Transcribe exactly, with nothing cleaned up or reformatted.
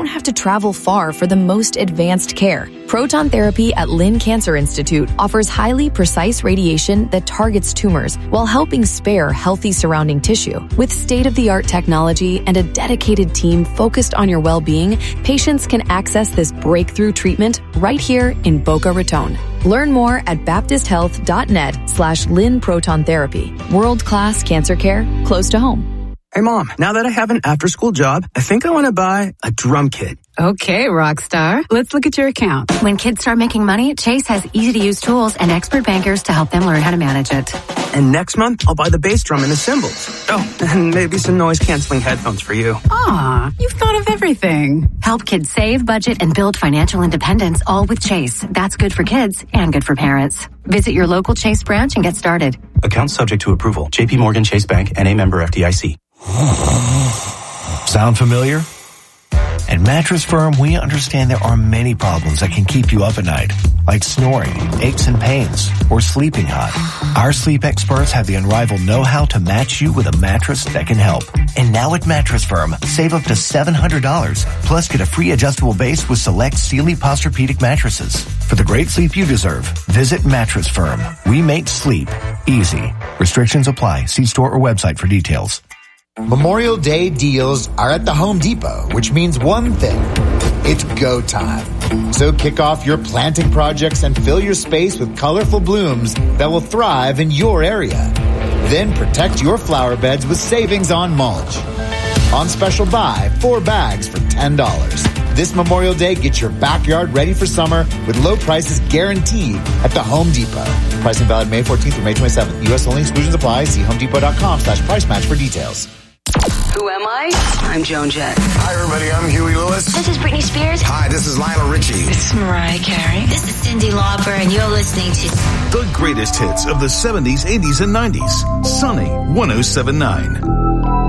don't have to travel far for the most advanced care. Proton therapy at Lynn Cancer Institute offers highly precise radiation that targets tumors while helping spare healthy surrounding tissue. With state-of-the-art technology and a dedicated team focused on your well-being, patients can access this breakthrough treatment right here in Boca Raton. Learn more at baptisthealth.net slash Lynn Proton Therapy. World-class cancer care close to home. Hey, Mom, now that I have an after-school job, I think I want to buy a drum kit. Okay, rock star. Let's look at your account. When kids start making money, Chase has easy-to-use tools and expert bankers to help them learn how to manage it. And next month, I'll buy the bass drum and the cymbals. Oh, and maybe some noise-canceling headphones for you. Aw, you've thought of everything. Help kids save, budget, and build financial independence, all with Chase. That's good for kids and good for parents. Visit your local Chase branch and get started. Account subject to approval. J P Morgan Chase Bank, N A member F D I C. Sound familiar? At Mattress Firm, we understand there are many problems that can keep you up at night, like snoring, aches and pains, or sleeping hot. Our sleep experts have the unrivaled know-how to match you with a mattress that can help. And now at Mattress Firm, save up to seven hundred dollars, plus get a free adjustable base with select Sealy Posturepedic mattresses. For the great sleep you deserve, visit Mattress Firm. We make sleep easy. Restrictions apply. See store or website for details. Memorial Day deals are at the Home Depot, which means one thing. It's go time. So kick off your planting projects and fill your space with colorful blooms that will thrive in your area. Then protect your flower beds with savings on mulch. On special buy, four bags for ten dollars. This Memorial Day, get your backyard ready for summer with low prices guaranteed at the Home Depot. Pricing valid May fourteenth through May twenty-seventh. U S only, exclusions apply. See homedepot.com slash price match for details. Who am I? I'm Joan Jett. Hi, everybody. I'm Huey Lewis. This is Britney Spears. Hi, this is Lionel Richie. This is Mariah Carey. This is Cyndi Lauper, and you're listening to the greatest hits of the seventies, eighties, and nineties. Sunny one oh seven point nine.